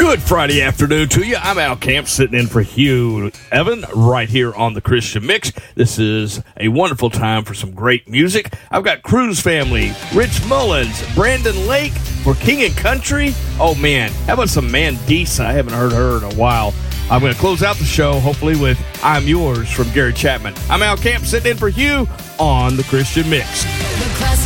Good Friday afternoon to you. I'm Al Camp sitting in for Hugh Evan right here on the Christian Mix. This is a wonderful time for some great music. I've got Cruz Family, Rich Mullins, Brandon Lake for King and Country. Oh, man. How about some Mandisa? I haven't heard her in a while. I'm going to close out the show, hopefully, with I'm Yours from Gary Chapman. I'm Al Camp sitting in for Hugh on the Christian Mix. The classic